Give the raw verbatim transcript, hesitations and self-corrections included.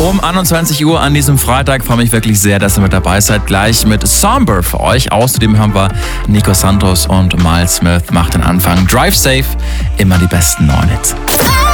Um einundzwanzig Uhr an diesem Freitag freue mich wirklich sehr, dass ihr mit dabei seid. Gleich mit Somber für euch. Außerdem haben wir Nico Santos und Miles Smith. Macht den Anfang. Drive safe, immer die besten neuen Hits.